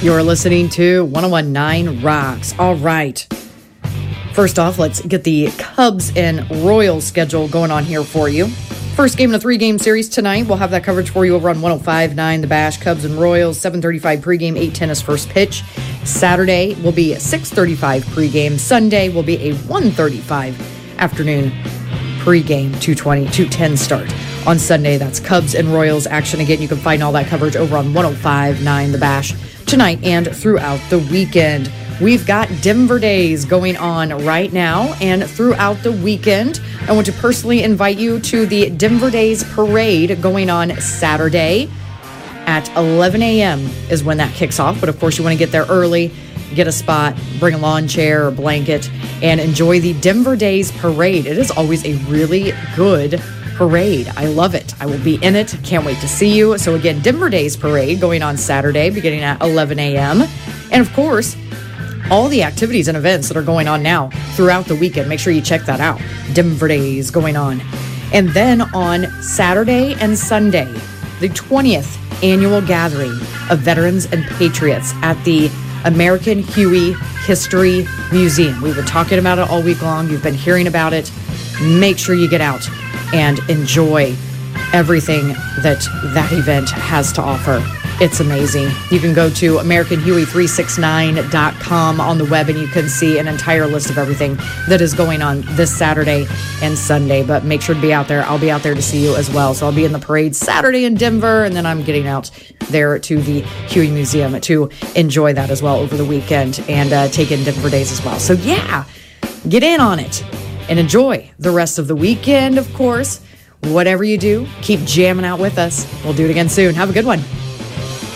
You're listening to 101.9 Rocks. All right. First off, let's get the Cubs and Royals schedule going on here for you. First game in a 3-game series tonight. We'll have that coverage for you over on 105.9 The Bash. Cubs and Royals, 7:35 pregame, 8:10 is first pitch. Saturday will be 6:35 pregame. Sunday will be a 1:35 afternoon pregame, 2:10 start. On Sunday, that's Cubs and Royals action. Again, you can find all that coverage over on 105.9 The Bash tonight and throughout the weekend. We've got Denver Days going on right now and throughout the weekend. I want to personally invite you to the Denver Days Parade going on Saturday at 11 a.m. is when that kicks off. But of course, you want to get there early, get a spot, bring a lawn chair or blanket, and enjoy the Denver Days Parade. It is always a really good parade. I love it. I will be in it. Can't wait to see you. So again, Denver Days Parade going on Saturday beginning at 11 a.m. And of course, all the activities and events that are going on now throughout the weekend. Make sure you check that out. Denver Days going on. And then on Saturday and Sunday, the 20th annual gathering of Veterans and Patriots at the American Huey History Museum. We've been talking about it all week long. You've been hearing about it. Make sure you get out and enjoy everything that event has to offer. It's amazing. You can go to AmericanHuey369.com on the web and you can see an entire list of everything that is going on this Saturday and Sunday. But make sure to be out there. I'll be out there to see you as well. So I'll be in the parade Saturday in Denver, and then I'm getting out there to the Huey Museum to enjoy that as well over the weekend and take in Denver Days as well. So yeah, get in on it and enjoy the rest of the weekend, of course. Whatever you do, keep jamming out with us. We'll do it again soon. Have a good one.